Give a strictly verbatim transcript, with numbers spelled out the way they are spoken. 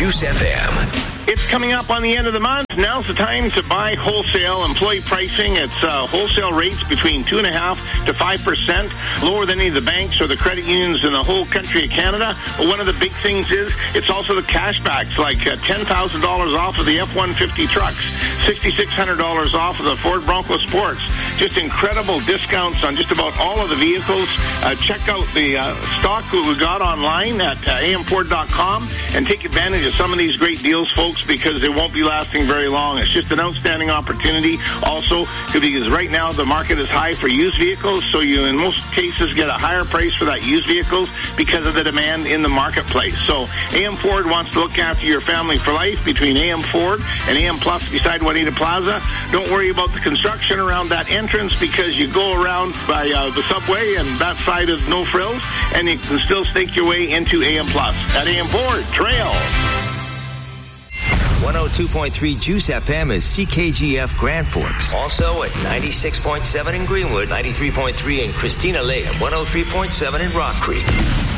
Juice F M. It's coming up on the end of the month. Now's the time to buy wholesale employee pricing. It's uh, wholesale rates between two and a half to five percent, lower than any of the banks or the credit unions in the whole country of Canada. But one of the big things is it's also the cashbacks, like uh, ten thousand dollars off of the F one fifty trucks, six thousand six hundred dollars off of the Ford Bronco Sports. Just incredible discounts on just about all of the vehicles. Uh, check out the uh, stock that we got online at uh, A M Ford dot com and take advantage of some of these great deals, folks, because they won't be lasting very long. It's just an outstanding opportunity also because right now the market is high for used vehicles, so you in most cases get a higher price for that used vehicles because of the demand in the marketplace. So A M Ford wants to look after your family for life between A M Ford and A M Plus beside Juanita Plaza. Don't worry about the construction around that entrance because you go around by uh, the subway and that side is no frills, and you can still stake your way into A M Plus at A M Ford Trail. one oh two point three Juice F M is C K G F Grand Forks. Also at ninety-six point seven in Greenwood, ninety-three point three in Christina Lake, one oh three point seven in Rock Creek.